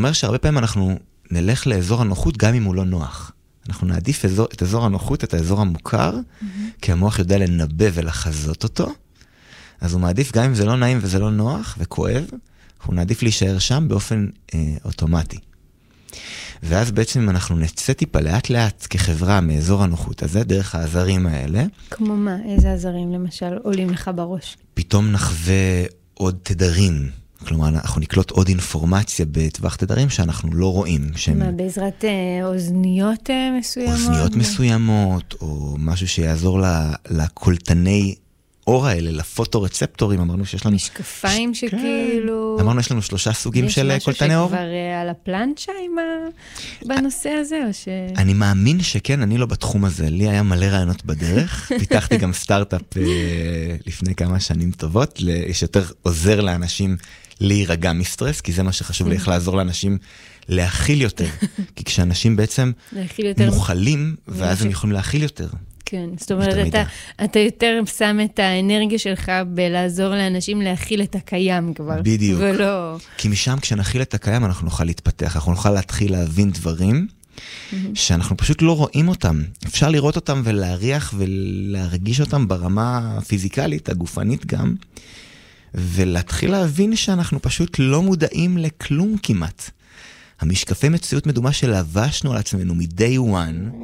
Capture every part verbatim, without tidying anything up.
אומר שהרבה פעמים אנחנו נלך לאזור הנוחות גם אם הוא לא נוח. אנחנו נעדיף אזור, את אזור הנוחות, את האזור המוכר, mm-hmm. כי המוח יודע לנבא ולחזות אותו. אז הוא מעדיף גם אם זה לא נעים וזה לא נוח וכואב, הוא נעדיף להישאר שם באופן אה, אוטומטי. ואז בעצם אם אנחנו נצא טיפה לאט לאט כחברה מאזור הנוחות הזה, דרך העזרים האלה. כמו מה? איזה עזרים למשל עולים לך בראש? פתאום נחווה עוד תדרים. כלומר, אנחנו נקלוט עוד אינפורמציה בטווח תדרים שאנחנו לא רואים. שהם... מה, בעזרת אה, אוזניות אה, מסוימות? אוזניות מסוימות, או משהו שיעזור לקולטני אור האלה, לפוטורצפטורים. אמרנו שיש לנו... משקפיים שכאילו... אמרנו, יש לנו שלושה סוגים של קולטני אור. יש משהו שכבר על הפלנצ'ה בנושא הזה, או ש... אני מאמין שכן, אני לא בתחום הזה. לי היה מלא רעיונות בדרך. פיתחתי גם סטארט-אפ לפני כמה שנים טובות, שיותר עוזר לאנשים להירגע מסטרס, כי זה מה שחשוב לי, איך לעזור לאנשים להכיל יותר. כי כשאנשים בעצם מוכלים, ואז הם יכולים להכיל יותר. כן, זאת אומרת, אתה, אתה יותר שם את האנרגיה שלך בלעזור לאנשים להכיל את הקיים כבר. בדיוק. ולא... כי משם כשנכיל את הקיים אנחנו נוכל להתפתח, אנחנו נוכל להתחיל להבין דברים שאנחנו פשוט לא רואים אותם. אפשר לראות אותם ולהריח ולהרגיש אותם ברמה הפיזיקלית, הגופנית גם, ולהתחיל להבין שאנחנו פשוט לא מודעים לכלום כמעט. המשקפי מציאות מדומה שלבשנו על עצמנו מ-day one,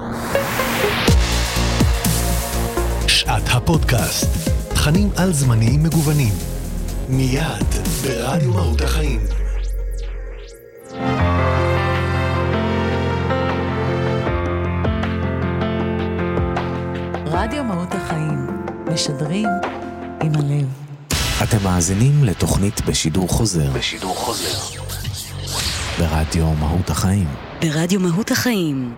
שעת הפודקאסט, תכנים על זמניים מגוונים, מיד ברדיו מהות החיים. רדיו מהות החיים, משדרים עם הלב. אתם מאזינים לתוכנית בשידור חוזר. בשידור חוזר. ברדיו מהות החיים. ברדיו מהות החיים.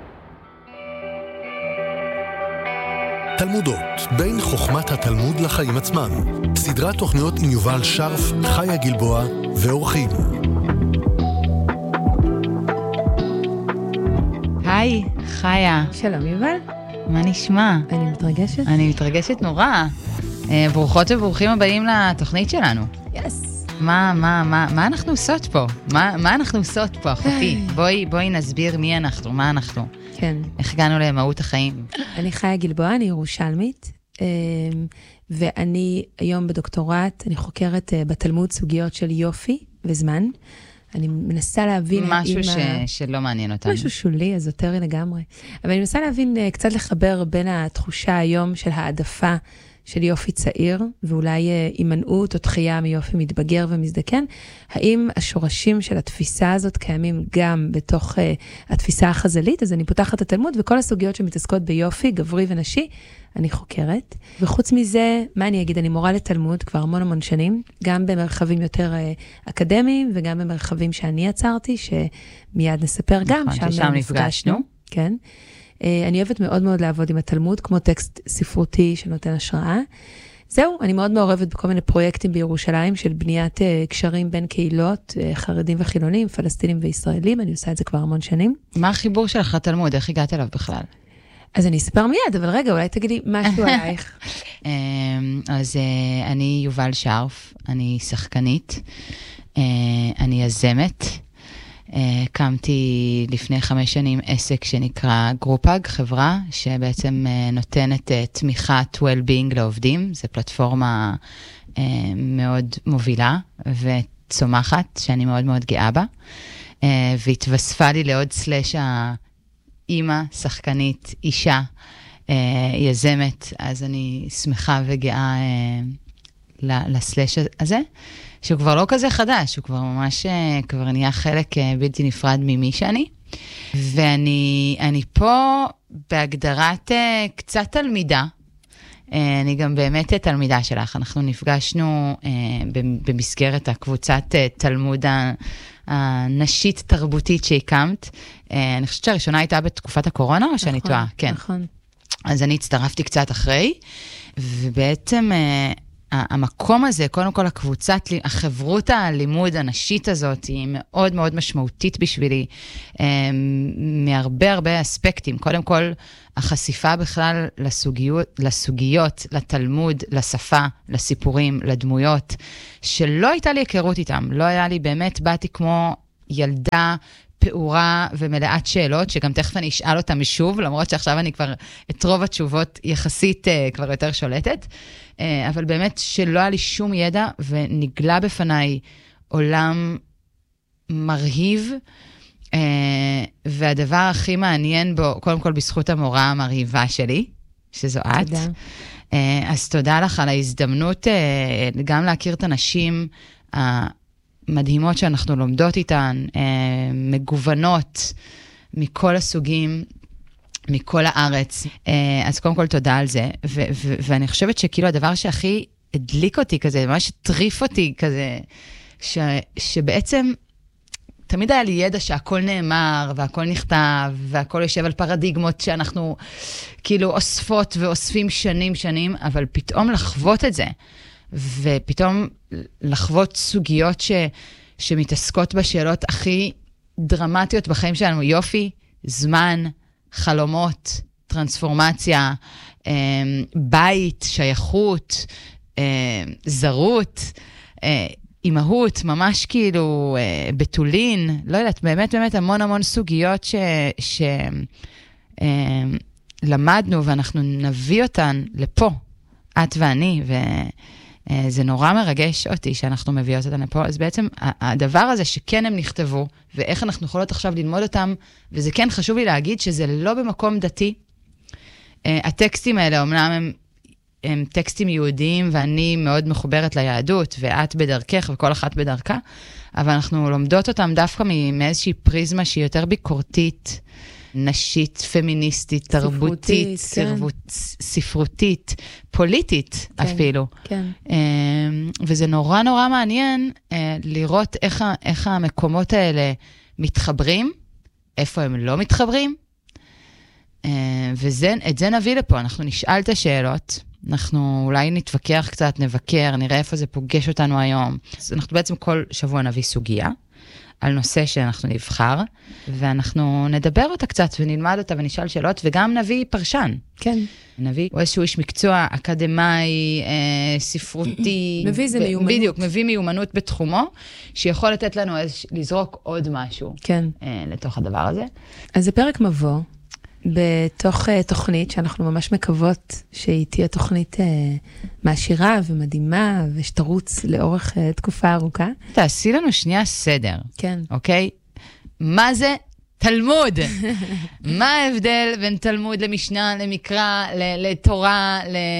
תלמודות, בין חוכמת התלמוד לחיים עצמם. סדרת תוכניות עם יובל שרף, חיה גלבוע ואורחים. היי, חיה. שלום יובל. מה נשמע? אני מתרגשת. אני מתרגשת נורא. ברוכות וברוכים הבאים לתוכנית שלנו. יס. מה, מה, מה, מה אנחנו עושות פה? מה, מה אנחנו עושות פה, אחותי? בואי, בואי נסביר מי אנחנו, מה אנחנו. כן. איך הגענו למהות החיים? אני חיה גלבוע, אני ירושלמית, ואני היום בדוקטורט, אני חוקרת בתלמוד סוגיות של יופי וזמן. אני מנסה להבין... משהו ש... שלא מעניין אותנו. משהו שולי, אזוטרי לגמרי. אבל אני מנסה להבין, קצת לחבר בין התחושה היום של העדפה של יופי צעיר, ואולי הימנעות או דחייה מיופי מתבגר ומזדקן. האם השורשים של התפיסה הזאת קיימים גם בתוך uh, התפיסה החז"לית? אז אני פותחת את התלמוד, וכל הסוגיות שמתעסקות ביופי, גברי ונשי, אני חוקרת. וחוץ מזה, מה אני אגיד? אני מורה לתלמוד כבר המון המון שנים, גם במרחבים יותר uh, אקדמיים, וגם במרחבים שאני יצרתי, שמיד נספר גם, נכון, ששם נפגשנו. כן. אני אוהבת מאוד מאוד לעבוד עם התלמוד, כמו טקסט ספרותי שנותן השראה. זהו, אני מאוד מעורבת בכל מיני פרויקטים בירושלים, של בניית קשרים בין קהילות, חרדים וחילונים, פלסטינים וישראלים, אני עושה את זה כבר המון שנים. מה החיבור שלך לתלמוד? איך הגעת אליו בכלל? אז אני אספר מיד, אבל רגע, אולי תגידי משהו עלייך. אז אני יובל שרף, אני שחקנית, אני יזמת, הקמתי לפני חמש שנים עסק שנקרא גרופאג, חברה שבעצם נותנת תמיכת well-being לעובדים. זו פלטפורמה מאוד מובילה וצומחת, שאני מאוד מאוד גאה בה. והתווספה לי לעוד סלש האמא, שחקנית, אישה, יזמת, אז אני שמחה וגאה לסלש הזה. שהוא כבר לא כזה חדש, הוא כבר ממש, כבר נהיה חלק בלתי נפרד ממי שאני. ואני אני פה בהגדרת קצת תלמידה. אני גם באמת תלמידה שלך. אנחנו נפגשנו במסגרת הקבוצת תלמוד הנשית תרבותית שהקמת. אני חושבת שהראשונה הייתה בתקופת הקורונה, או שאני טועה? כן. נכון. אז אני הצטרפתי קצת אחרי, ובעצם... המקום הזה, קודם כל הקבוצת, החברות הלימוד הנשית הזאת, היא מאוד מאוד משמעותית בשבילי, מהרבה הרבה אספקטים. קודם כל, החשיפה בכלל לסוגיות, לסוגיות, לתלמוד, לשפה, לסיפורים, לדמויות, שלא הייתה לי היכרות איתם. לא היה לי באמת, באתי כמו ילדה פעורה ומלאת שאלות, שגם תכף אני אשאל אותם שוב, למרות שעכשיו אני כבר את רוב התשובות יחסית כבר יותר שולטת, אבל באמת שלא היה לי שום ידע, ונגלה בפניי עולם מרהיב, והדבר הכי מעניין בו, קודם כל בזכות המורה המרהיבה שלי, שזו את. תודה. אז תודה לך על ההזדמנות גם להכיר את הנשים המדהימות שאנחנו לומדות איתן, מגוונות מכל הסוגים, מכל הארץ. אז קודם כל תודה על זה, ו- ו- ואני חושבת שכאילו הדבר שהכי הדליק אותי כזה, ממש טריף אותי כזה, ש- שבעצם תמיד היה לי ידע שהכל נאמר, והכל נכתב, והכל יושב על פרדיגמות שאנחנו כאילו אוספות ואוספים שנים שנים, אבל פתאום לחוות את זה, ופתאום לחוות סוגיות ש, שמתעסקות בשאלות הכי דרמטיות בחיים שלנו, יופי, זמן, חלומות, טרנספורמציה, בית, שייכות, זרות, אימהות, ממש כאילו בתולין, לא יודעת, באמת באמת המון המון סוגיות ש... שלמדנו ואנחנו נביא אותן לפה, את ואני, וזה נורא מרגש אותי שאנחנו מביאות אותן לפה, אז בעצם הדבר הזה שכן הם נכתבו, ואיך אנחנו יכולות עכשיו ללמוד אותם, וזה כן חשוב לי להגיד שזה לא במקום דתי, הטקסטים האלה אומנם הם הם טקסטים יהודיים, ואני מאוד מחוברת ליהדות, ואת בדרכך, וכל אחת בדרכה, אבל אנחנו לומדות אותם דווקא מאיזושהי פריזמה שהיא יותר ביקורתית, נשית, פמיניסטית, תרבותית, ספרות, כן. ספרותית, פוליטית כן, אפילו. כן. וזה נורא נורא מעניין לראות איך, איך המקומות האלה מתחברים, איפה הם לא מתחברים, ואת זה נביא לפה, אנחנו נשאל את השאלות, אנחנו אולי נתווכח קצת, נבקר, נראה איפה זה פוגש אותנו היום. אז אנחנו בעצם כל שבוע נביא סוגיה, על נושא שאנחנו נבחר, ואנחנו נדבר אותה קצת, ונלמד אותה, ונשאל שאלות, וגם נביא פרשן. כן. נביא, או איזשהו איש מקצוע, אקדמאי, אה, ספרותי. מביא זה מיומנות. בדיוק, מביא מיומנות בתחומו, שיכול לתת לנו איזה, לזרוק עוד משהו. כן. אה, לתוך הדבר הזה. אז זה פרק מבוא. בתוך uh, תוכנית שאנחנו ממש מקוות שהיא תהיה תוכנית uh, מעשירה ומדהימה ושתרוץ לאורך uh, תקופה ארוכה. תעשי לנו שנייה סדר. כן. אוקיי? מה זה תלמוד? מה ההבדל בין תלמוד למשנה, למקרא, לתורה,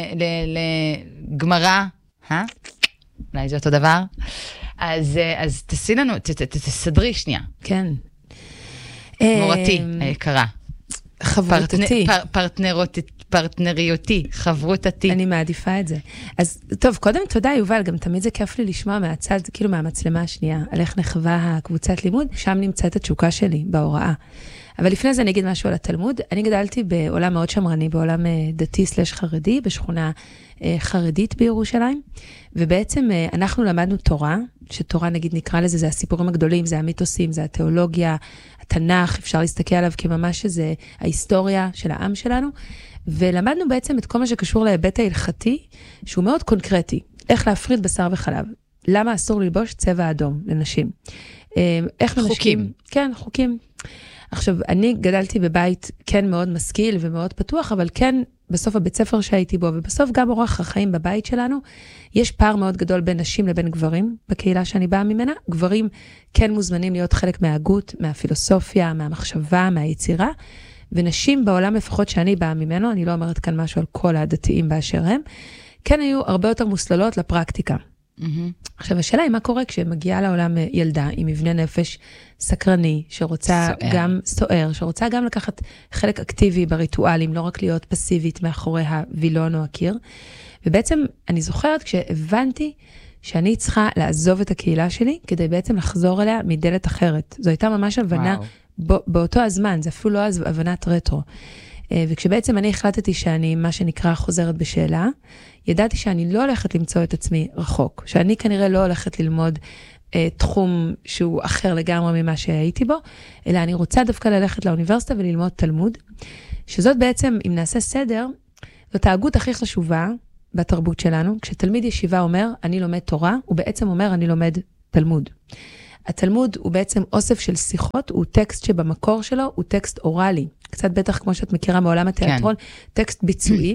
לגמרא? אה? אולי זה אותו דבר? אז, אז תעשי לנו, תסדרי שנייה. כן. מורתי, היקרה. חברותתי. פרטנריותי, חברותתי. אני מעדיפה את זה. אז טוב, קודם תודה יובל, גם תמיד זה כיף לי לשמוע מהצד, כאילו מהמצלמה השנייה, על איך נחווה הקבוצת לימוד, שם נמצאת התשוקה שלי בהוראה. אבל לפני זה אני אגיד משהו על התלמוד. אני גדלתי בעולם מאוד שמרני, בעולם דתי סלש חרדי, בשכונה חרדית בירושלים, ובעצם אנחנו למדנו תורה, שתורה נגיד נקרא לזה, זה הסיפורים הגדולים, זה המיתוסים, זה התיאולוגיה, התנ"ך, אפשר להסתכל עליו כממש שזה ההיסטוריה של העם שלנו, ולמדנו בעצם את כל מה שקשור להיבט ההלכתי, שהוא מאוד קונקרטי, איך להפריד בשר וחלב, למה אסור ללבוש צבע אדום לנשים. איך חוקים. לנשים, כן, חוקים. עכשיו, אני גדלתי בבית כן מאוד משכיל ומאוד פתוח, אבל כן בסוף הבית ספר שהייתי בו, ובסוף גם אורח החיים בבית שלנו, יש פער מאוד גדול בין נשים לבין גברים, בקהילה שאני באה ממנה. גברים כן מוזמנים להיות חלק מההגות, מהפילוסופיה, מהמחשבה, מהיצירה, ונשים בעולם לפחות שאני באה ממנו, אני לא אומרת כאן משהו על כל הדתיים באשר הם, כן היו הרבה יותר מוסללות לפרקטיקה. Mm-hmm. עכשיו, השאלה היא מה קורה כשמגיעה לעולם ילדה עם מבנה נפש סקרני, שרוצה סוער. גם סוער, שרוצה גם לקחת חלק אקטיבי בריטואלים, לא רק להיות פסיבית מאחורי הווילון או הקיר. ובעצם אני זוכרת כשהבנתי שאני צריכה לעזוב את הקהילה שלי, כדי בעצם לחזור אליה מדלת אחרת. זו הייתה ממש הבנה ב- באותו הזמן, זה אפילו לא הבנת רטרו. וכשבעצם אני החלטתי שאני, מה שנקרא, חוזרת בשאלה, ידעתי שאני לא הולכת למצוא את עצמי רחוק, שאני כנראה לא הולכת ללמוד אה, תחום שהוא אחר לגמרי ממה שהייתי בו, אלא אני רוצה דווקא ללכת לאוניברסיטה וללמוד תלמוד, שזאת בעצם, אם נעשה סדר, זאת ההגות הכי חשובה בתרבות שלנו, כשתלמיד ישיבה אומר, אני לומד תורה, הוא בעצם אומר, אני לומד תלמוד. התלמוד הוא בעצם אוסף של שיחות, הוא טקסט שבמקור שלו הוא טקסט אורלי, קצת בטח כמו שאת מכירה מעולם התיאטרון, כן. טקסט ביצועי,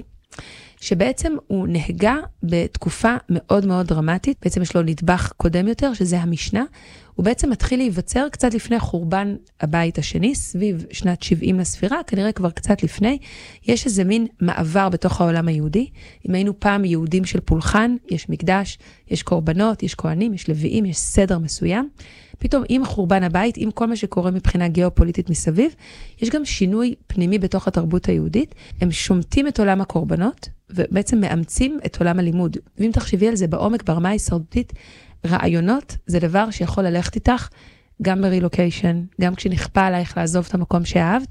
שבעצם הוא נהגה בתקופה מאוד מאוד דרמטית, בעצם יש לו נדבך קודם יותר, שזה המשנה, הוא בעצם מתחיל להיווצר קצת לפני חורבן הבית השני, סביב שנת שבעים לספירה, כנראה כבר קצת לפני, יש איזה מין מעבר בתוך העולם היהודי, אם היינו פעם יהודים של פולחן, יש מקדש, יש קורבנות, יש כהנים, יש לוויים, יש סדר מסוים, פתאום עם חורבן הבית, עם כל מה שקורה מבחינה גיאופוליטית מסביב, יש גם שינוי פנימי בתוך התרבות היהודית, הם שומטים את עולם הקורבנות, ובעצם מאמצים את עולם הלימוד. ואם תחשבי על זה בעומק, ברמה ההישרדותית, רעיונות זה דבר שיכול ללכת איתך, גם ברילוקיישן, גם כשנכפה עלייך לעזוב את המקום שאהבת,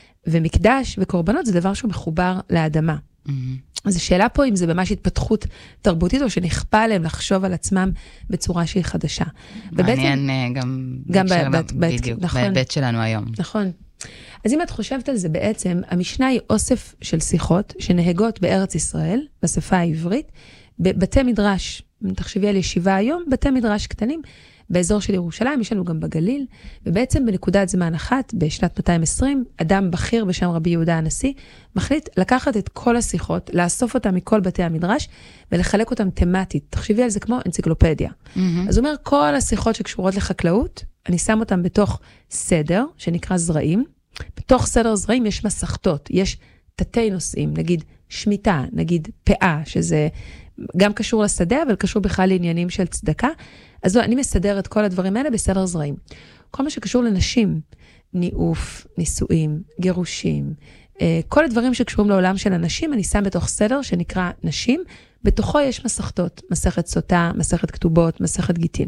ומקדש וקורבנות זה דבר שהוא מחובר לאדמה. Mm-hmm. אז השאלה פה אם זה ממש התפתחות תרבותית, או שנכפה עליהם לחשוב על עצמם בצורה שהיא חדשה. מעניין גם, גם בהיבט, בדיוק, נכון, בהיבט שלנו היום. נכון. אז אם את חושבת על זה בעצם, המשנה היא אוסף של שיחות שנהגות בארץ ישראל, בשפה העברית, בבתי מדרש, אם תחשבי על ישיבה היום, בתי מדרש קטנים, באזור של ירושלים, יש לנו גם בגליל, ובעצם בנקודת זמן אחת, בשנת מאתיים ועשרים, אדם בכיר בשם רבי יהודה הנשיא, מחליט לקחת את כל השיחות, לאסוף אותם מכל בתי המדרש, ולחלק אותם תמטית. תחשבי על זה כמו אנציקלופדיה. Mm-hmm. אז הוא אומר, כל השיחות שקשורות לחקלאות, אני שם אותם בתוך סדר, שנקרא זרעים. בתוך סדר זרעים יש מסכתות, יש תתי נושאים, נגיד שמיטה, נגיד פאה, שזה גם קשור לשדה, אבל קשור בכלל לעניינים של צדקה. אז אני מסדר את כל הדברים האלה בסדר זרעים. כל מה שקשור לנשים, ניאוף, נישואים, גירושים, כל הדברים שקשורים לעולם של הנשים, אני שם בתוך סדר שנקרא נשים, בתוכו יש מסכתות, מסכת סוטה, מסכת כתובות, מסכת גיטין.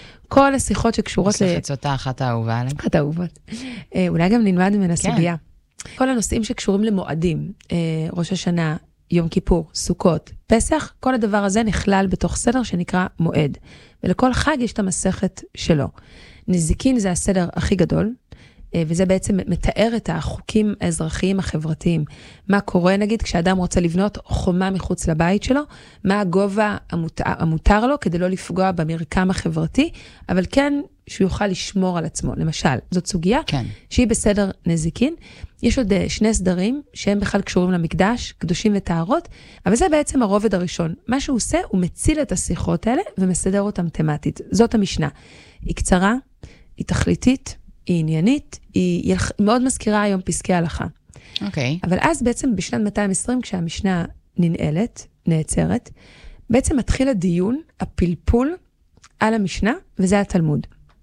כל השיחות שקשורות מסכת ל... מסכת סוטה, אחת האהובה עליהם. אחת האהובות. אולי גם נלמד ממנה סוגיה. כל הנושאים שקשורים למועדים, ראש השנה, יום כיפור, סוכות, פסח, כל הדבר הזה נכלל בתוך סדר שנקרא מועד. ולכל חג יש את המסכת שלו. נזיקין זה הסדר הכי גדול, וזה בעצם מתאר את החוקים האזרחיים החברתיים. מה קורה, נגיד, כשאדם רוצה לבנות חומה מחוץ לבית שלו, מה הגובה המותר, המותר לו כדי לא לפגוע במרקם החברתי, אבל כן שהוא יוכל לשמור על עצמו. למשל, זאת סוגיה כן. שהיא בסדר נזיקין. יש עוד שני סדרים שהם בכלל קשורים למקדש, קדושים וטהרות, אבל זה בעצם הרובד הראשון. מה שהוא עושה, הוא מציל את השיחות האלה ומסדר אותם תמטית. זאת המשנה. היא קצרה, היא תכליתית, היא עניינית, היא מאוד מזכירה היום פסקי הלכה. אוקיי. אבל אז בעצם בשנת מאתיים ועשרים, כשהמשנה ננעלת, נעצרת, בעצם מתחיל הדיון, הפלפול על המשנה, וזה התלמוד.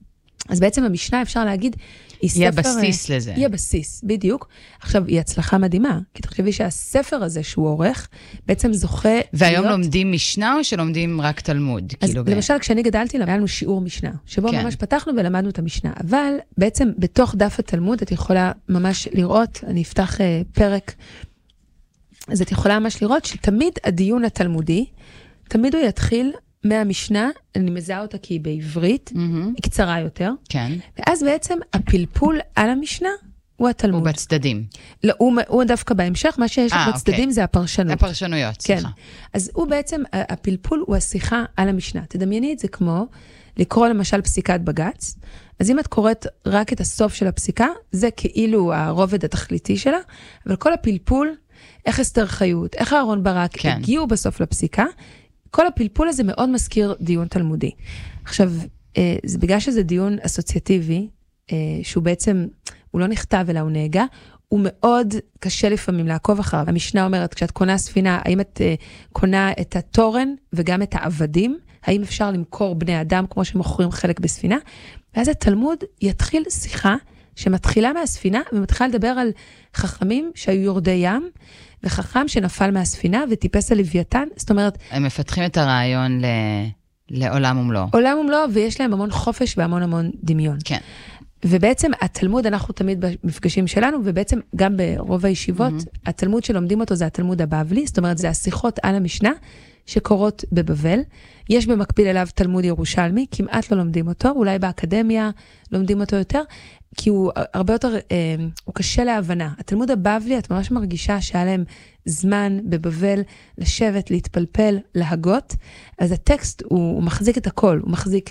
אז בעצם המשנה, אפשר להגיד, היא ספר... היא הבסיס לזה. היא הבסיס, בדיוק. עכשיו, היא הצלחה מדהימה, כי תחשבי שהספר הזה שהוא עורך, בעצם זוכה... והיום להיות... לומדים משנה או שלומדים רק תלמוד? אז כאילו למשל, ב... כשאני גדלתי, היה לנו שיעור משנה, שבו כן. ממש פתחנו ולמדנו את המשנה, אבל בעצם בתוך דף התלמוד, את יכולה ממש לראות, אני אפתח uh, פרק, אז את יכולה ממש לראות שתמיד הדיון התלמודי, תמיד הוא יתחיל... מהמשנה, אני מזהה אותה כי היא בעברית, mm-hmm. היא קצרה יותר. כן. ואז בעצם הפלפול על המשנה הוא התלמוד. הוא בצדדים. לא, הוא, הוא דווקא בהמשך, מה שיש 아, בצדדים אוקיי. זה הפרשנות. הפרשנויות, כן. סליחה. אז הוא בעצם, הפלפול הוא השיחה על המשנה. תדמייני את זה כמו לקרוא למשל פסיקת בגץ, אז אם את קוראת רק את הסוף של הפסיקה, זה כאילו הרובד התכליתי שלה, אבל כל הפלפול, איך אסתר חיות, איך אהרון ברק, כן. הגיעו בסוף לפסיקה, כל הפלפול הזה מאוד מזכיר דיון תלמודי. עכשיו, זה בגלל שזה דיון אסוציאטיבי, שהוא בעצם, הוא לא נכתב אלא הוא נהגה, הוא מאוד קשה לפעמים לעקוב אחריו. המשנה אומרת, כשאת קונה ספינה, האם את קונה את התורן וגם את העבדים? האם אפשר למכור בני אדם כמו שמוכרים חלק בספינה? ואז התלמוד יתחיל שיחה שמתחילה מהספינה, ומתחילה לדבר על חכמים שהיו יורדי ים, וחכם שנפל מהספינה וטיפס על לוויתן, זאת אומרת... הם מפתחים את הרעיון ל... לעולם ומלוא. עולם ומלוא, ויש להם המון חופש והמון המון דמיון. כן. ובעצם התלמוד, אנחנו תמיד במפגשים שלנו, ובעצם גם ברוב הישיבות, mm-hmm. התלמוד שלומדים אותו זה התלמוד הבבלי, זאת אומרת, זה השיחות על המשנה שקורות בבבל. יש במקביל אליו תלמוד ירושלמי, כמעט לא לומדים אותו, אולי באקדמיה לומדים אותו יותר, כי הוא הרבה יותר, אה, הוא קשה להבנה. התלמוד הבבלי, את ממש מרגישה שהיה להם זמן בבבל לשבת, להתפלפל, להגות, אז הטקסט הוא, הוא מחזיק את הכל, הוא מחזיק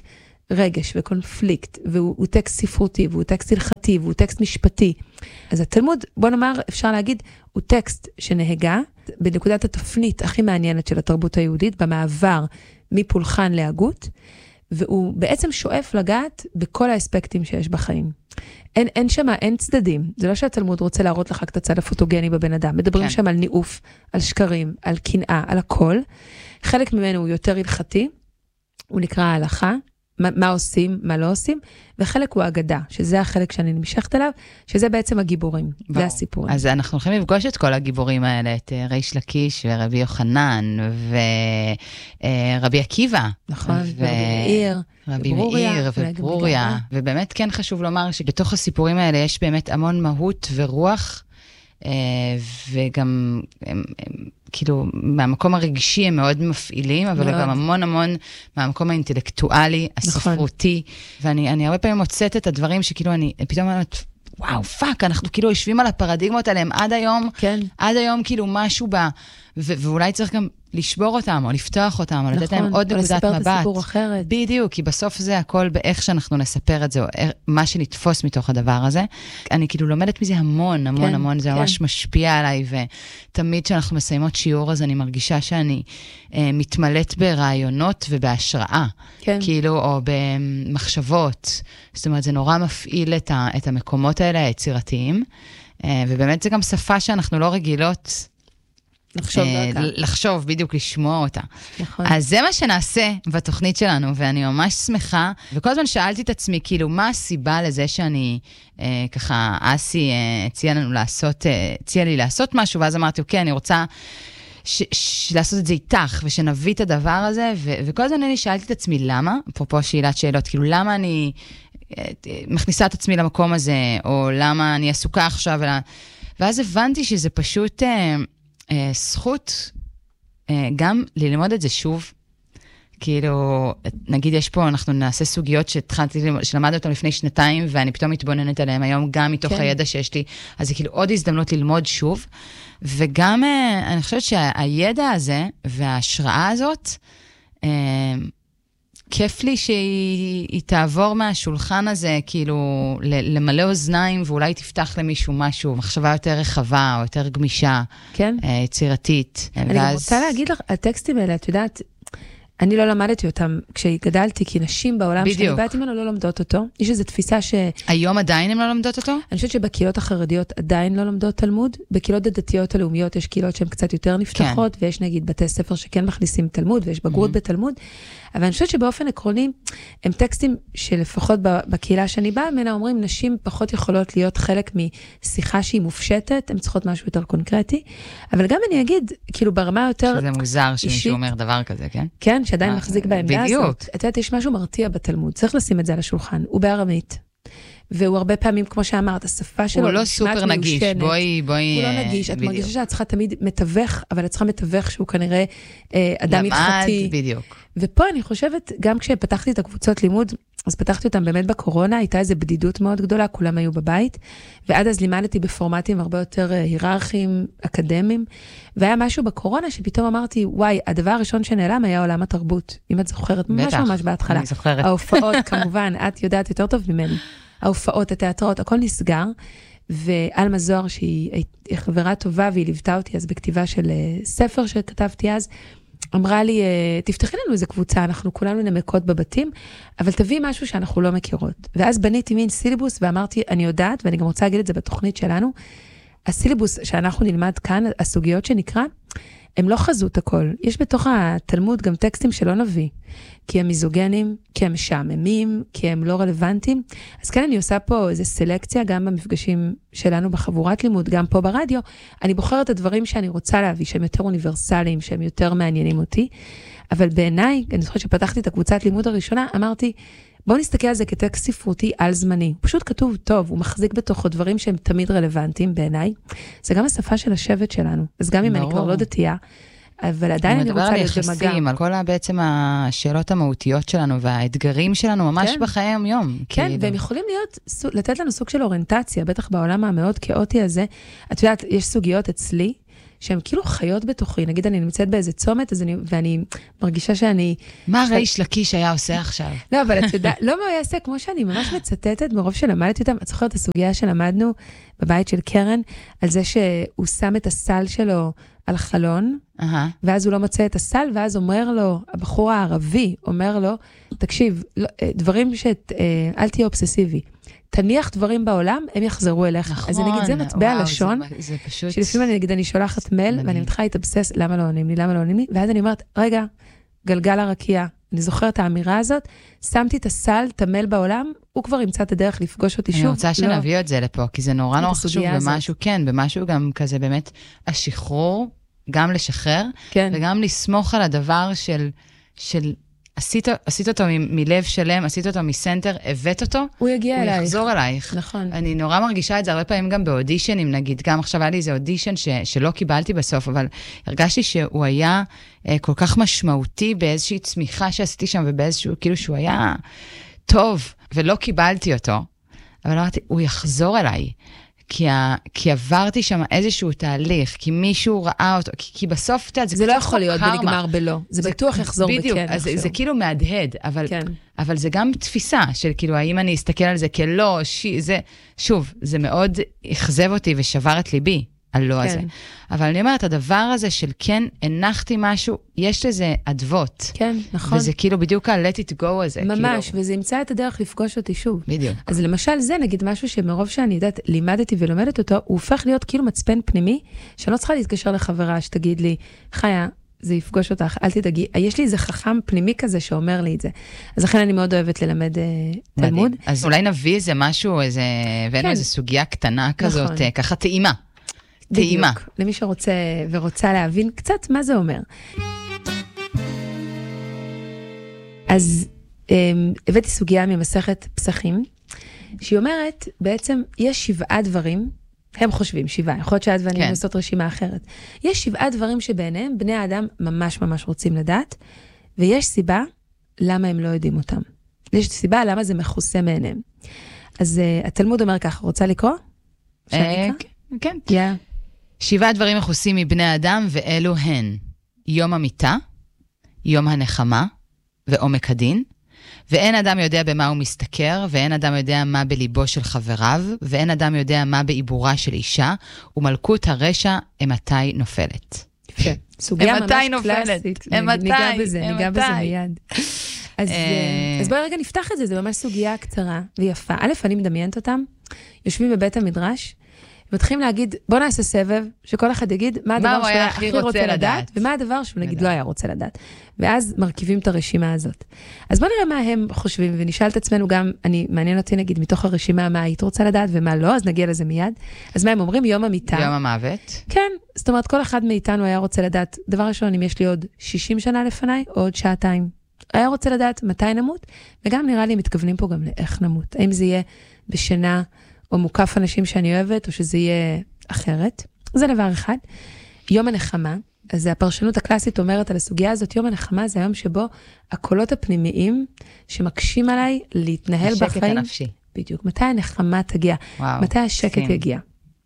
רגש וקונפליקט, והוא טקסט ספרותי, והוא טקסט הלכתי, והוא טקסט משפטי. אז התלמוד, בוא נאמר, אפשר להגיד, הוא טקסט שנהגה בנקודת התפנית הכי מעניינת של התרבות היהודית, במעבר מפולחן להגות, והוא בעצם שואף לגעת בכל האספקטים שיש בחיים. אין, אין שמה, אין צדדים. זה לא שהתלמוד רוצה להראות לך את הצד הפוטוגני בבן אדם. מדברים כן. שם על ניאוף, על שקרים, על קנאה, על הכל. חלק ממנו הוא יותר הלכתי, הוא נקרא ההלכה, מה, מה עושים, מה לא עושים, וחלק הוא אגדה, שזה החלק שאני נמשכת אליו, שזה בעצם הגיבורים, בוא. זה הסיפורים. אז אנחנו הולכים לפגוש את כל הגיבורים האלה, את ריש לקיש ורבי יוחנן ורבי עקיבא. נכון, ו... ורבי מאיר. רבי מאיר וברוריה, ובאמת כן חשוב לומר שבתוך הסיפורים האלה יש באמת המון מהות ורוח, וגם כאילו מהמקום הרגשי הם מאוד מפעילים, אבל גם המון המון מהמקום האינטלקטואלי, הספרותי, ואני אני הרבה פעמים מוצאת את הדברים שכאילו אני פתאום אומרת, וואו, פאק, אנחנו כאילו יושבים על הפרדיגמות עליהם עד היום, כן. עד היום כאילו משהו ב... ו- ואולי צריך גם לשבור אותם, או לפתוח אותם, או לתת להם עוד נקודת מבט. או לספר את הסיפור אחרת. בדיוק, כי בסוף זה הכל באיך שאנחנו נספר את זה, או מה שנתפוס מתוך הדבר הזה. אני כאילו לומדת מזה המון, המון, כן, המון, זה כן. ממש משפיע עליי, ותמיד כשאנחנו מסיימות שיעור, אז אני מרגישה שאני אה, מתמלאת ברעיונות ובהשראה. כן. כאילו, או במחשבות. זאת אומרת, זה נורא מפעיל את, ה- את המקומות האלה, היצירתיים, אה, ובאמת זה גם שפה שאנחנו לא רגילות, לחשוב דרכה. לחשוב, בדיוק לשמוע אותה. נכון. אז זה מה שנעשה בתוכנית שלנו, ואני ממש שמחה, וכל הזמן שאלתי את עצמי, כאילו, מה הסיבה לזה שאני, אה, ככה, אסי אה, הציע לנו לעשות, אה, הציע לי לעשות משהו, ואז אמרתי, אוקיי, אני רוצה ש- ש- לעשות את זה איתך, ושנביא את הדבר הזה, ו- וכל הזמן אני שאלתי את עצמי, למה? אפרופו שאלת שאלות, כאילו, למה אני אה, מכניסה את עצמי למקום הזה, או למה אני עסוקה עכשיו, ולה... ואז הבנתי שזה פשוט... אה, זכות גם ללמוד את זה שוב, כאילו, נגיד יש פה, אנחנו נעשה סוגיות שהתחלתי, שלמדתי אותם לפני שנתיים, ואני פתאום מתבוננת עליהם היום, גם מתוך כן. הידע שיש לי, אז זה כאילו עוד הזדמנות ללמוד שוב, וגם אני חושבת שהידע הזה, וההשראה הזאת, כיף לי שהיא תעבור מהשולחן הזה, כאילו, למלא אוזניים, ואולי תפתח למישהו משהו, מחשבה יותר רחבה, או יותר גמישה, כן. יצירתית. אני ואז... רוצה להגיד לך, הטקסטים האלה, את יודעת, אני לא למדתי אותם כשגדלתי, כי נשים בעולם שאני באתי ממנו לא לומדות אותו. יש איזו תפיסה ש... היום עדיין הן לא לומדות אותו? אני חושבת שבקהילות החרדיות עדיין לא לומדות תלמוד. בקהילות הדתיות הלאומיות יש קהילות שהן קצת יותר נפתחות, כן. ויש נגיד בתי ספר שכן מכניסים תלמוד, ויש בגרות mm-hmm. בתלמוד. אבל אני חושבת שבאופן עקרוני, הם טקסטים שלפחות בקהילה שאני באה ממנה, אומרים, נשים פחות יכולות להיות חלק משיחה שהיא מופשטת, הן צריכות משהו יותר קונקרטי. אבל גם אני אגיד, כאילו ברמה יותר... שזה מוזר שמישהו אומר דבר כזה, כן? כן, שעדיין מחזיק בעמדה הזאת. את יודעת, יש משהו מרתיע בתלמוד, צריך לשים את זה על השולחן. הוא בארמית. והוא הרבה פעמים, כמו שאמרת, השפה שלו... הוא לא סופר נגיש, בואי, בואי... הוא לא נגיש, את מרגישה שאת צריכה תמיד מתווך, אבל את צריכה מתווך שהוא כנראה אדם מתחתי. למד, בדיוק. ופה אני חושבת, גם כשפתחתי את הקבוצות לימוד, אז פתחתי אותם באמת בקורונה, הייתה איזו בדידות מאוד גדולה, כולם היו בבית, ועד אז לימדתי בפורמטים הרבה יותר היררכיים, אקדמיים, והיה משהו בקורונה שפתאום אמרתי, וואי, הדבר הראשון שנעלם היה עולם התרבות, אם את זוכרת, ממש ממש בהתחלה. אני זוכרת. ההופעות, כמובן, את יודעת יותר טוב ממני. ההופעות, התיאטראות, הכל נסגר, ואלמה זוהר, שהיא חברה טובה, והיא ליוותה אותי אז בכתיבה של ספר שכתבתי אז, אמרה לי, תפתחי לנו איזה קבוצה, אנחנו כולנו נמקות בבתים, אבל תביאי משהו שאנחנו לא מכירות. ואז בניתי מין סילבוס, ואמרתי, אני יודעת, ואני גם רוצה להגיד את זה בתוכנית שלנו, הסילבוס שאנחנו נלמד כאן, הסוגיות שנקרא, הם לא חזות הכל. יש בתוך התלמוד גם טקסטים שלא נביא, כי הם מיזוגנים, כי הם משעממים, כי הם לא רלוונטיים. אז כן, אני עושה פה איזו סלקציה, גם במפגשים שלנו בחבורת לימוד, גם פה ברדיו. אני בוחרת את הדברים שאני רוצה להביא, שהם יותר אוניברסליים, שהם יותר מעניינים אותי. אבל בעיניי, אני זוכרת שפתחתי את הקבוצת לימוד הראשונה, אמרתי, בואו נסתכל על זה כטקסט ספרותי על זמני. פשוט כתוב טוב, הוא מחזיק בתוכו דברים שהם תמיד רלוונטיים בעיניי. זה גם השפה של השבט שלנו. אז גם אם אני כבר לא דתייה, אבל עדיין אני רוצה להיות במגע. יחסים, על כל בעצם השאלות המהותיות שלנו, והאתגרים שלנו ממש בחיי היום. כן, והם יכולים להיות, לתת לנו סוג של אוריינטציה, בטח בעולם המאוד כאוטי הזה. את יודעת, יש סוגיות אצלי, שהן כאילו חיות בתוכי. נגיד, אני נמצאת באיזה צומת, אז אני, ואני מרגישה שאני... מה ריש לקיש היה עושה עכשיו? לא, אבל את יודעת, לא מה הוא יעשה, כמו שאני ממש מצטטת, ברוב שלמדתי אותם, את זוכרת את הסוגיה שלמדנו בבית של קרן, על זה שהוא שם את הסל שלו על חלון, Uh-huh. ואז הוא לא מוצא את הסל, ואז אומר לו, הבחור הערבי אומר לו, תקשיב, לא, דברים שאת, אל תהיה אובססיבי, תניח דברים בעולם, הם יחזרו אליך. נכון, אז נגיד, זה מטבע וואו, לשון, זה, זה פשוט... שלפעמים אני נגיד, אני שולחת מייל, ואני מתחילה להתאבסס, למה לא עונים לי, למה לא עונים לי, ואז אני אומרת, רגע, גלגל הרקיע, אני זוכרת את האמירה הזאת, שמתי את הסל, את המייל בעולם, הוא כבר ימצא את הדרך לפגוש אותי שוב. אני רוצה לא. שנביא את זה לפה, כי זה נורא נורא חשוב במשהו, כן, במשהו גם כזה באמת, השחרור, גם לשחרר, כן. וגם לסמוך על הדבר של, של עשית, עשית אותו מ- מלב שלם, עשית אותו מסנטר, הבאת אותו, הוא יגיע הוא אלייך. יחזור אלייך. נכון. אני נורא מרגישה את זה הרבה פעמים גם באודישנים, נגיד, גם עכשיו היה לי איזה אודישן ש, שלא קיבלתי בסוף, אבל הרגשתי שהוא היה אה, כל כך משמעותי באיזושהי צמיחה שעשיתי שם, ובאיזשהו, כאילו שהוא היה טוב, ולא קיבלתי אותו, אבל אמרתי, הוא יחזור אליי. כי, ה, כי עברתי שם איזשהו תהליך, כי מישהו ראה אותו, כי, כי בסוף, אתה יודע, זה, זה לא יכול להיות קרמה. בנגמר בלא. זה, זה בטוח יחזור בכן. בדיוק, אז זה, זה כאילו מהדהד, אבל, כן. אבל זה גם תפיסה של כאילו, האם אני אסתכל על זה כלא, שי, זה, שוב, זה מאוד אכזב אותי ושבר את ליבי, הלא כן. הזה. אבל אני אומרת, הדבר הזה של כן, הנחתי משהו, יש לזה עדבות. כן, נכון. וזה כאילו בדיוק ה-let it go הזה. ממש, כאילו. וזה ימצא את הדרך לפגוש אותי שוב. בדיוק. אז למשל זה, נגיד משהו שמרוב שאני יודעת, לימדתי ולומדת אותו, הוא הופך להיות כאילו מצפן פנימי, שאני לא צריכה להתקשר לחברה שתגיד לי, חיה, זה יפגוש אותך, אל תדאגי. יש לי איזה חכם פנימי כזה שאומר לי את זה. אז לכן אני מאוד אוהבת ללמד uh, תלמוד. אז אולי נביא איזה משהו, איזה, הבאנו כן. איזה סוגיה קטנה כזאת, נכון. ככה טעימה. טעימה. בדיוק, למי שרוצה ורוצה להבין קצת מה זה אומר. אז um, הבאתי סוגיה ממסכת פסחים, שהיא אומרת, בעצם יש שבעה דברים, הם חושבים שבעה, יכול להיות שאת ואני כן. נעשות רשימה אחרת. יש שבעה דברים שבעיניהם בני האדם ממש ממש רוצים לדעת, ויש סיבה למה הם לא יודעים אותם. יש סיבה למה זה מכוסה מעיניהם. אז uh, התלמוד אומר ככה, רוצה לקרוא? אה, כן. כן. שבעה דברים מכוסים מבני האדם, ואלו הן יום המיטה, יום הנחמה ועומק הדין, ואין אדם יודע במה הוא מסתכר, ואין אדם יודע מה בליבו של חבריו, ואין אדם יודע מה בעיבורה של אישה, ומלכות הרשע אמתי נופלת. יפה. סוגיה ממש קלאסית. אמתי, ניגע בזה, אמתי. ניגע בזה מיד. אז, אז בואי רגע נפתח את זה, זה ממש סוגיה קצרה ויפה. א', אני מדמיינת אותם, יושבים בבית המדרש, מתחילים להגיד, בוא נעשה סבב, שכל אחד יגיד מה הדבר שהוא היה הכי רוצה לדעת, ומה הדבר שהוא נגיד לא היה רוצה לדעת. ואז מרכיבים את הרשימה הזאת. אז בוא נראה מה הם חושבים, ונשאל את עצמנו גם, אני מעניין אותי נגיד מתוך הרשימה מה היית רוצה לדעת ומה לא, אז נגיע לזה מיד. אז מה הם אומרים? יום המיטה. יום המוות. כן, זאת אומרת, כל אחד מאיתנו היה רוצה לדעת, דבר ראשון, אם יש לי עוד שישים שנה לפניי, או עוד שעתיים. היה רוצה לדעת מתי נמות, וגם נראה לי מתכוונים פה גם לאיך נמות. האם זה יהיה בשינה, או מוקף אנשים שאני אוהבת, או שזה יהיה אחרת. זה דבר אחד. יום הנחמה, אז הפרשנות הקלאסית אומרת על הסוגיה הזאת, יום הנחמה זה היום שבו הקולות הפנימיים שמקשים עליי להתנהל השקט בחיים. השקט הנפשי. בדיוק. מתי הנחמה תגיע? וואו, מתי השקט סכים. יגיע?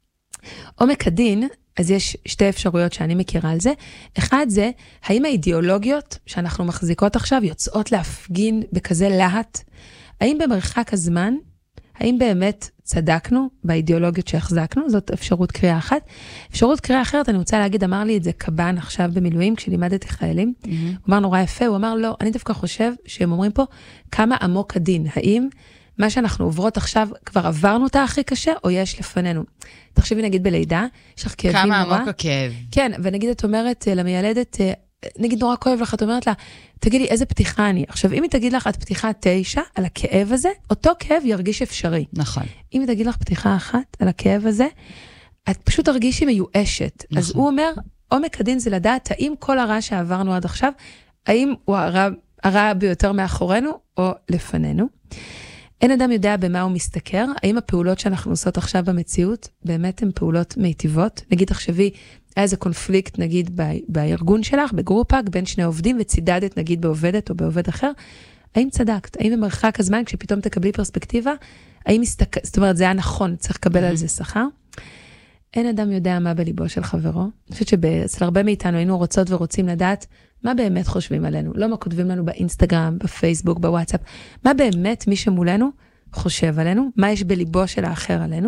עומק הדין, אז יש שתי אפשרויות שאני מכירה על זה. אחד זה, האם האידיאולוגיות שאנחנו מחזיקות עכשיו יוצאות להפגין בכזה להט? האם במרחק הזמן, האם באמת צדקנו באידיאולוגיות שהחזקנו? זאת אפשרות קריאה אחת. אפשרות קריאה אחרת, אני רוצה להגיד, אמר לי את זה קבן עכשיו במילואים, כשלימדתי חיילים. Mm-hmm. הוא אמר נורא יפה, הוא אמר לא, אני דווקא חושב שהם אומרים פה, כמה עמוק הדין. האם מה שאנחנו עוברות עכשיו, כבר עברנו אותה הכי קשה, או יש לפנינו? תחשבי נגיד בלידה, יש לך כאבים נורא. כמה עמוק הכאב. כן, ונגיד את אומרת למיילדת, נגיד נורא כואב לך, את אומרת לה, תגידי איזה פתיחה אני. עכשיו, אם היא תגיד לך את פתיחה תשע על הכאב הזה, אותו כאב ירגיש אפשרי. נכון. אם היא תגיד לך פתיחה אחת על הכאב הזה, את פשוט תרגישי מיואשת. נכון. אז הוא אומר, עומק הדין זה לדעת, האם כל הרע שעברנו עד עכשיו, האם הוא הרע, הרע ביותר מאחורינו או לפנינו. אין אדם יודע במה הוא מסתכר, האם הפעולות שאנחנו עושות עכשיו במציאות, באמת הן פעולות מיטיבות. נגיד, תחשבי, היה איזה קונפליקט, נגיד, בארגון שלך, בגרופק, בין שני עובדים, וצידדת, נגיד, בעובדת או בעובד אחר. האם צדקת? האם במרחק הזמן, כשפתאום תקבלי פרספקטיבה, האם מסתכל, זאת אומרת, זה היה נכון, צריך לקבל על זה שכר. אין אדם יודע מה בליבו של חברו. אני חושבת שאצל הרבה מאיתנו היינו רוצות ורוצים לדעת מה באמת חושבים עלינו. לא מה כותבים לנו באינסטגרם, בפייסבוק, בוואטסאפ. מה באמת מי שמולנו חושב עלינו, מה יש בליבו של האחר עלינו.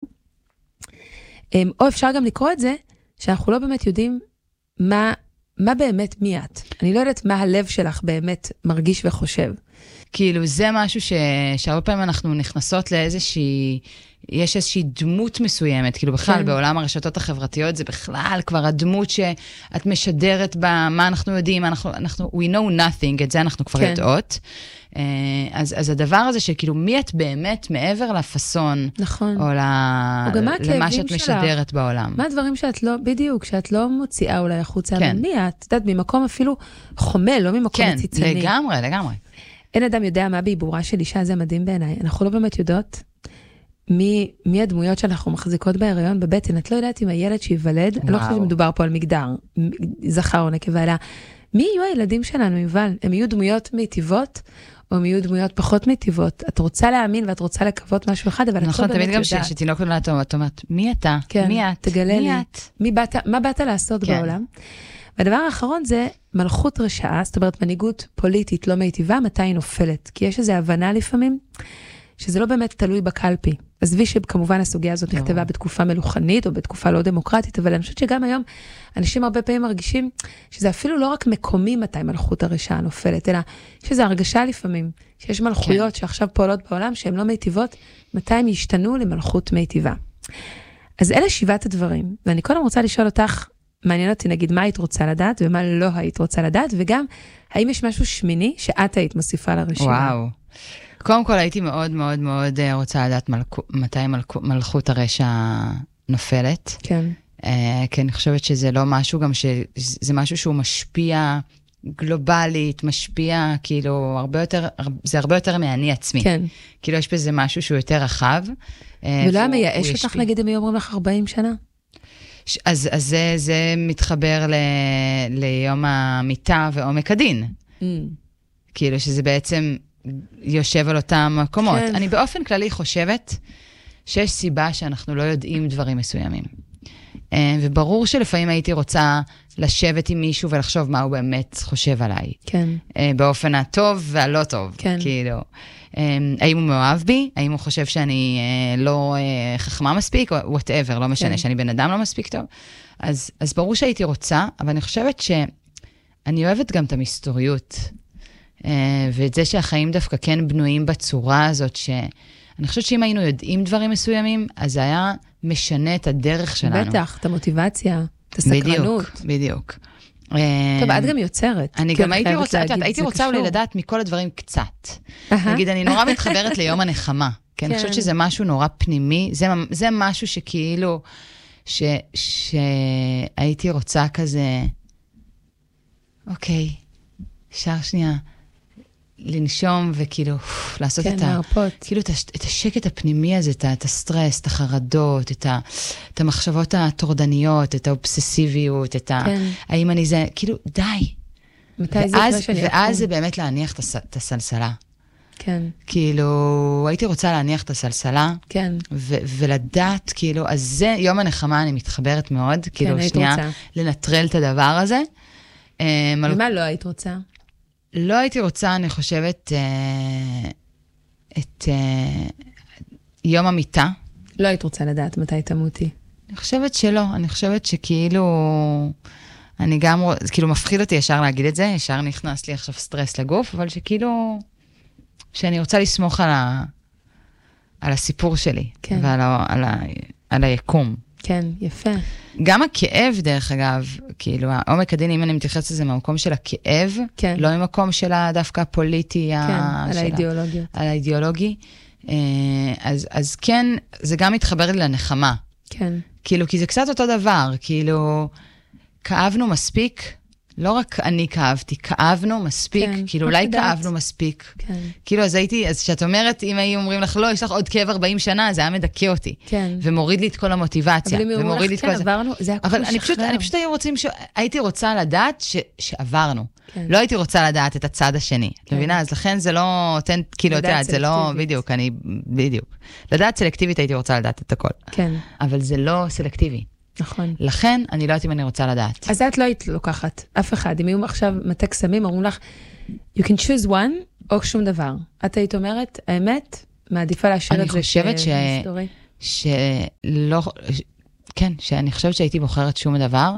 או אפשר גם לקרוא את זה, שאנחנו לא באמת יודעים מה, מה באמת מי את. אני לא יודעת מה הלב שלך באמת מרגיש וחושב. כאילו זה משהו ש... שהרבה פעמים אנחנו נכנסות לאיזושהי, יש איזושהי דמות מסוימת, כאילו בכלל כן. בעולם הרשתות החברתיות זה בכלל כבר הדמות שאת משדרת בה, מה אנחנו יודעים, אנחנו, אנחנו, we know nothing, את זה אנחנו כבר כן. יודעות. אז, אז הדבר הזה שכאילו מי את באמת מעבר לפסון, נכון. או, ל... או למה שאת משדרת שלך. בעולם. מה הדברים שאת לא, בדיוק, שאת לא מוציאה אולי החוצה, כן. מי את? את יודעת, ממקום אפילו חומל, לא ממקום כן, מציצני. כן, לגמרי, לגמרי. אין אדם יודע מה בעיבורה של אישה, זה מדהים בעיניי. אנחנו לא באמת יודעות מי, מי הדמויות שאנחנו מחזיקות בהיריון בבטן. את לא יודעת אם הילד שיוולד, אני לא חושבת שמדובר פה על מגדר, זכר או נקבה, אלא מי יהיו הילדים שלנו, יובל? הם יהיו דמויות מיטיבות, או הם יהיו דמויות פחות מיטיבות. את רוצה להאמין ואת רוצה לקוות משהו אחד, אבל נכון, את לא באמת יודעת. תמיד גם שתינוק נולד, את אומרת, מי אתה? כן, מי את? תגלה מי לי. את? מי באת, מה באת לעשות כן. בעולם? והדבר האחרון זה מלכות רשעה, זאת אומרת מנהיגות פוליטית לא מיטיבה, מתי היא נופלת. כי יש איזו הבנה לפעמים, שזה לא באמת תלוי בקלפי. עזבי שכמובן הסוגיה הזאת נכתבה בתקופה מלוכנית, או בתקופה לא דמוקרטית, אבל אני חושבת שגם היום, אנשים הרבה פעמים מרגישים, שזה אפילו לא רק מקומי מתי מלכות הרשעה נופלת, אלא יש איזו הרגשה לפעמים, שיש מלכויות כן. שעכשיו פועלות בעולם, שהן לא מיטיבות, מתי הם ישתנו למלכות מיטיבה. אז אלה שבעת הדברים, ואני קודם רוצה לשאול אותך, מעניין אותי נגיד מה היית רוצה לדעת, ומה לא היית רוצה לדעת, וגם האם יש משהו שמיני שאת היית מוסיפה לרשימה? וואו. קודם כל הייתי מאוד מאוד מאוד רוצה לדעת מלכו, מתי מלכו, מלכות הרשע נופלת. כן. Uh, כי אני חושבת שזה לא משהו גם שזה משהו שהוא משפיע גלובלית, משפיע כאילו הרבה יותר, זה הרבה יותר מעני עצמי. כן. כאילו יש בזה משהו שהוא יותר רחב. ולא היה מייאש אותך נגיד אם אומרים לך ארבעים שנה? אז, אז זה, זה מתחבר ל, ליום המיטה ועומק הדין. Mm. כאילו שזה בעצם יושב על אותם מקומות. כן. אני באופן כללי חושבת שיש סיבה שאנחנו לא יודעים דברים מסוימים. וברור שלפעמים הייתי רוצה לשבת עם מישהו ולחשוב מה הוא באמת חושב עליי. כן. באופן הטוב והלא טוב. כן. כאילו, האם הוא מאוהב בי? האם הוא חושב שאני לא חכמה מספיק? או whatever, לא משנה, כן. שאני בן אדם לא מספיק טוב. אז, אז ברור שהייתי רוצה, אבל אני חושבת שאני אוהבת גם את המסתוריות. ואת זה שהחיים דווקא כן בנויים בצורה הזאת, שאני חושבת שאם היינו יודעים דברים מסוימים, אז זה היה משנה את הדרך שלנו. בטח, את המוטיבציה, את הסקרנות. בדיוק, בדיוק. טוב, את גם יוצרת. אני גם הייתי רוצה, הייתי רוצה אולי לדעת מכל הדברים קצת. נגיד, אני נורא מתחברת ליום הנחמה, כי אני חושבת שזה משהו נורא פנימי, זה משהו שכאילו, שהייתי רוצה כזה, אוקיי, אפשר שנייה, לנשום וכאילו, לעשות כן, את, ה, כאילו את, ה, את השקט הפנימי הזה, את, את הסטרס, את החרדות, את, ה, את המחשבות הטורדניות, את האובססיביות, את ה... כן. האם אני זה, כאילו, די. מתי זה ואז, ואז זה באמת להניח את, את הסלסלה. כן. כאילו, הייתי רוצה להניח את הסלסלה. כן. ו, ולדעת, כאילו, אז זה, יום הנחמה אני מתחברת מאוד, כן, כאילו, שנייה, רוצה. לנטרל את הדבר הזה. ומה לא היית רוצה? לא הייתי רוצה, אני חושבת, אה, את אה, יום המיטה. לא היית רוצה לדעת מתי תמותי. אני חושבת שלא, אני חושבת שכאילו, אני גם, כאילו מפחיד אותי ישר להגיד את זה, ישר נכנס לי עכשיו סטרס לגוף, אבל שכאילו, שאני רוצה לסמוך על, ה, על הסיפור שלי, כן. ועל ה, על ה, על היקום. כן, יפה. גם הכאב, דרך אגב, כאילו, העומק הדין, אם אני מתייחס לזה מהמקום של הכאב, כן. לא ממקום של דווקא הפוליטי, כן, על האידיאולוגיות. על האידיאולוגי. אז, אז כן, זה גם מתחבר לי לנחמה. כן. כאילו, כי זה קצת אותו דבר, כאילו, כאבנו מספיק, לא רק אני כאבתי, כאבנו מספיק, כן, כאילו אולי כאבנו מספיק. כן. כאילו, אז הייתי, אז שאת אומרת, אם היו אומרים לך, לא, יש לך עוד כאב ארבעים שנה, זה היה מדכא אותי. כן. ומוריד לי את כל המוטיבציה. אבל אם אומרים לך, כן, עברנו, זה הכל אבל אני פשוט, אני פשוט הייתי רוצים, ש... הייתי רוצה לדעת ש... שעברנו. כן. לא הייתי רוצה לדעת את הצד השני. כן. מבינה? אז לכן זה לא, תן, כאילו, יודעת, זה לא, בדיוק, אני, בדיוק. לדעת סלקטיבית הייתי רוצה לדעת את הכל. כן. אבל זה לא סלקטיבי. נכון. לכן, אני לא יודעת אם אני רוצה לדעת. אז את לא היית לוקחת, אף אחד. אם היו עכשיו מתי קסמים, אומרים לך, you can choose one, או שום דבר. את היית אומרת, האמת, מעדיפה להשאיר את זה חושבת ש... כהיסטורי. שלא... כן, שאני חושבת שהייתי בוחרת שום דבר,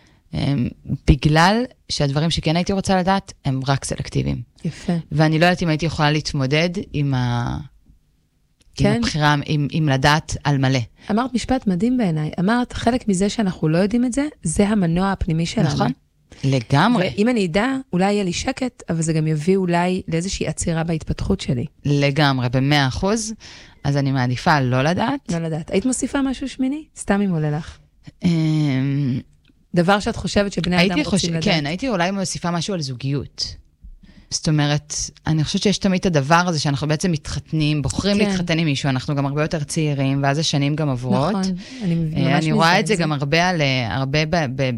בגלל שהדברים שכן הייתי רוצה לדעת, הם רק סלקטיביים. יפה. ואני לא יודעת אם הייתי יכולה להתמודד עם ה... כן. עם הבחירה, עם, עם לדעת על מלא. אמרת משפט מדהים בעיניי. אמרת, חלק מזה שאנחנו לא יודעים את זה, זה המנוע הפנימי שלנו. נכון. לגמרי. ואם אני אדע, אולי יהיה לי שקט, אבל זה גם יביא אולי לאיזושהי עצירה בהתפתחות שלי. לגמרי, במאה אחוז. אז אני מעדיפה לא לדעת. לא לדעת. היית מוסיפה משהו שמיני? סתם אם עולה לך. אמ, דבר שאת חושבת שבני אדם רוצים חושב, לדעת. כן, הייתי אולי מוסיפה משהו על זוגיות. זאת אומרת, אני חושבת שיש תמיד את הדבר הזה שאנחנו בעצם מתחתנים, בוחרים כן. להתחתן עם מישהו, אנחנו גם הרבה יותר צעירים, ואז השנים גם עברות. נכון, אני ממש אני רואה את זה מזה. גם הרבה על, הרבה ב, ב,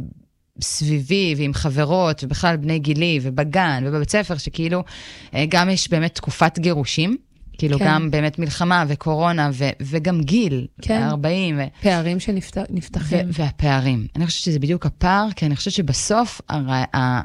סביבי ועם חברות, ובכלל בני גילי, ובגן, ובבית ספר, שכאילו גם יש באמת תקופת גירושים, כאילו כן. גם באמת מלחמה וקורונה, ו, וגם גיל, כן. ארבעים. ו... פערים שנפתחים. ו- והפערים. אני חושבת שזה בדיוק הפער, כי אני חושבת שבסוף, הר... ה...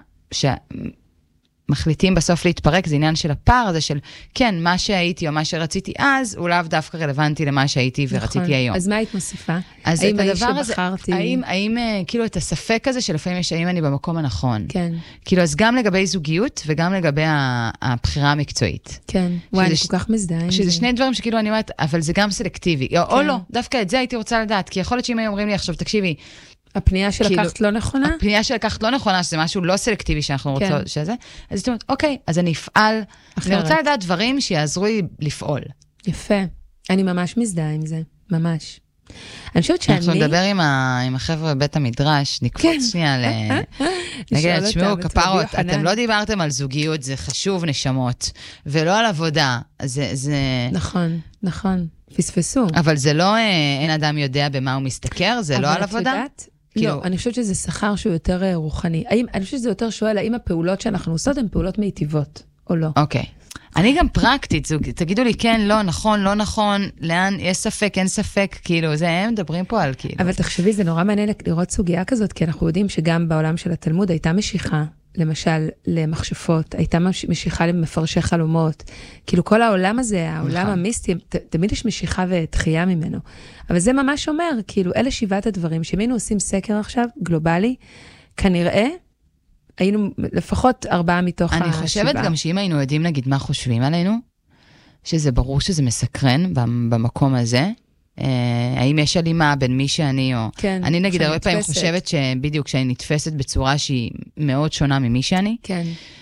שמחליטים בסוף להתפרק, זה עניין של הפער הזה של, כן, מה שהייתי או מה שרציתי אז, הוא לאו דווקא רלוונטי למה שהייתי ורציתי נכון. היום. אז מה היית מוסיפה? אז האם את הדבר הזה, שבחרתי... האם, האם, כאילו, את הספק הזה שלפעמים יש, האם אני במקום הנכון. כן. כאילו, אז גם לגבי זוגיות וגם לגבי הבחירה המקצועית. כן. וואי, אני ש... כל כך מזדהה עם זה. שזה שני דברים שכאילו אני אומרת, אבל זה גם סלקטיבי. כן. או לא, דווקא את זה הייתי רוצה לדעת, כי יכול להיות שאם היו אומרים לי עכשיו, תקשיבי, הפנייה שלקחת לא נכונה? הפנייה שלקחת לא נכונה, שזה משהו לא סלקטיבי שאנחנו רוצות שזה, אז זאת אומרת, אוקיי, אז אני אפעל, אני רוצה לדעת דברים שיעזרו לי לפעול. יפה. אני ממש מזדהה עם זה, ממש. אני חושבת שאני... אנחנו נדבר עם החבר'ה בבית המדרש, נקפוץ שנייה ל... נגיד, תשמעו, כפרות, אתם לא דיברתם על זוגיות, זה חשוב נשמות, ולא על עבודה, זה... נכון, נכון, פספסו. אבל זה לא, אין אדם יודע במה הוא מסתכר, זה לא על עבודה? לא, אני חושבת שזה שכר שהוא יותר רוחני. אני חושבת שזה יותר שואל, האם הפעולות שאנחנו עושות הן פעולות מיטיבות, או לא? אוקיי. אני גם פרקטית, תגידו לי כן, לא, נכון, לא נכון, לאן, יש ספק, אין ספק, כאילו, זה הם מדברים פה על כאילו. אבל תחשבי, זה נורא מעניין לראות סוגיה כזאת, כי אנחנו יודעים שגם בעולם של התלמוד הייתה משיכה, למשל, למחשפות, הייתה משיכה למפרשי חלומות, כאילו כל העולם הזה, העולם המיסטי, תמיד יש משיכה ותחייה ממנו. אבל זה ממש אומר, כאילו, אלה שבעת הדברים, שאם היינו עושים סקר עכשיו, גלובלי, כנראה, היינו לפחות ארבעה מתוך השבעה. אני חושבת גם שאם היינו יודעים, נגיד, מה חושבים עלינו, שזה ברור שזה מסקרן במקום הזה, האם יש הלימה בין מי שאני או... כן. אני נגיד הרבה פעמים חושבת שבדיוק שאני נתפסת בצורה שהיא מאוד שונה ממי שאני. כן.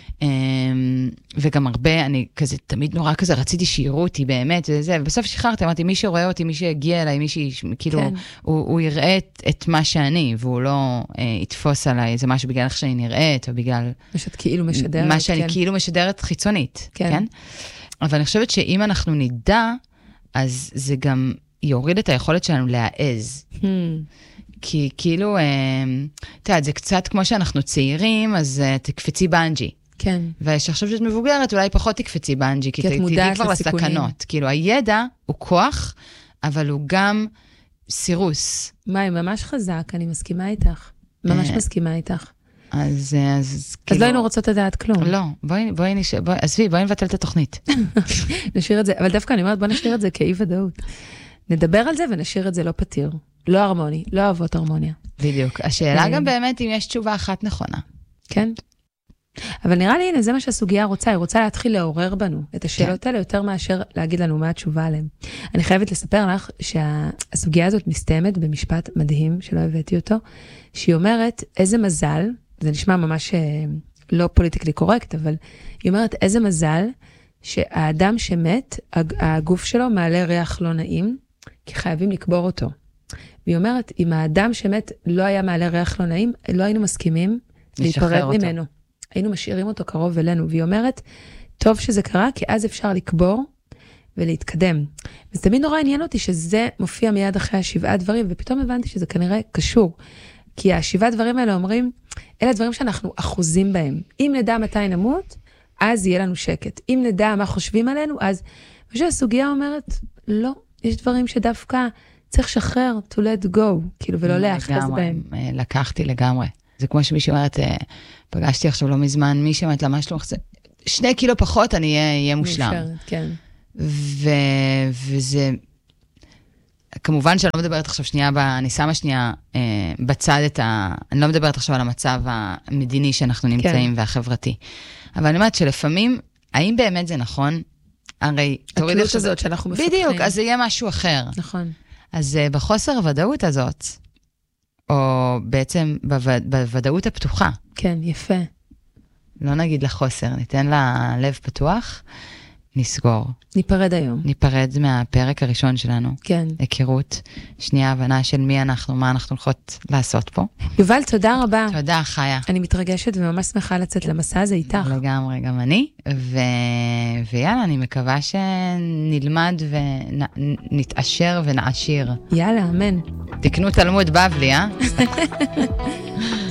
וגם הרבה, אני כזה, תמיד נורא כזה, רציתי שיראו אותי באמת, וזה, ובסוף שחררתי, אמרתי, מי שרואה אותי, מי שהגיע אליי, מי שכאילו, כן. הוא, הוא יראה את, את מה שאני, והוא לא אה, יתפוס עליי איזה משהו בגלל איך שאני נראית, או בגלל... מה שאת כאילו משדרת. מה שאני כן. כאילו משדרת חיצונית, כן. כן? אבל אני חושבת שאם אנחנו נדע, אז זה גם יוריד את היכולת שלנו להעז. Hmm. כי כאילו, אה, תראה, זה קצת כמו שאנחנו צעירים, אז אה, תקפצי בנג'י. כן. ושעכשיו שאת מבוגרת, אולי פחות תקפצי בנג'י, כי תדעי כבר לסכנות. כאילו, הידע הוא כוח, אבל הוא גם סירוס. מה, ממש חזק, אני מסכימה איתך. ממש מסכימה איתך. אז, אז אז לא היינו רוצות לדעת כלום. לא, בואי, בואי נשאר, עזבי, בואי נבטל את התוכנית. נשאיר את זה, אבל דווקא אני אומרת, בואי נשאיר את זה כאי ודאות. נדבר על זה ונשאיר את זה לא פתיר. לא הרמוני, לא אוהבות הרמוניה. בדיוק. השאלה גם באמת אם יש תשובה אחת נכונה. כן. אבל נראה לי, הנה, זה מה שהסוגיה רוצה, היא רוצה להתחיל לעורר בנו את השאלות האלה, יותר מאשר להגיד לנו מה התשובה עליהן. אני חייבת לספר לך שהסוגיה הזאת מסתיימת במשפט מדהים, שלא הבאתי אותו, שהיא אומרת, איזה מזל, זה נשמע ממש לא פוליטיקלי קורקט, אבל היא אומרת, איזה מזל, שהאדם שמת, הגוף שלו מעלה ריח לא נעים, כי חייבים לקבור אותו. והיא אומרת, אם האדם שמת לא היה מעלה ריח לא נעים, לא היינו מסכימים להיפרד ממנו. היינו משאירים אותו קרוב אלינו, והיא אומרת, טוב שזה קרה, כי אז אפשר לקבור ולהתקדם. וזה תמיד נורא עניין אותי שזה מופיע מיד אחרי השבעה דברים, ופתאום הבנתי שזה כנראה קשור. כי השבעה דברים האלה אומרים, אלה דברים שאנחנו אחוזים בהם. אם נדע מתי נמות, אז יהיה לנו שקט. אם נדע מה חושבים עלינו, אז... ושהסוגיה אומרת, לא, יש דברים שדווקא צריך לשחרר, to let go, כאילו, ולא להאחז בהם. לקחתי לגמרי. זה כמו שמישהו אומרת, פגשתי עכשיו לא מזמן, מי שאומרת לה, מה שלום, שני קילו פחות, אני אהיה מושלם. כן. וזה, כמובן שאני לא מדברת עכשיו שנייה, אני שמה שנייה בצד את ה... אני לא מדברת עכשיו על המצב המדיני שאנחנו נמצאים והחברתי. אבל אני אומרת שלפעמים, האם באמת זה נכון? הרי... התלות הזאת שאנחנו מפתחים. בדיוק, אז זה יהיה משהו אחר. נכון. אז בחוסר הוודאות הזאת, או בעצם בוודאות הפתוחה. כן, יפה. לא נגיד לחוסר, ניתן לה לב פתוח, נסגור. ניפרד היום. ניפרד מהפרק הראשון שלנו. כן. היכרות, שנייה הבנה של מי אנחנו, מה אנחנו הולכות לעשות פה. יובל, תודה רבה. תודה, חיה. אני מתרגשת וממש שמחה לצאת למסע הזה איתך. לגמרי, גם אני. ו... ויאללה, אני מקווה שנלמד ונתעשר ונעשיר. יאללה, אמן. תקנו תלמוד בבלי, אה?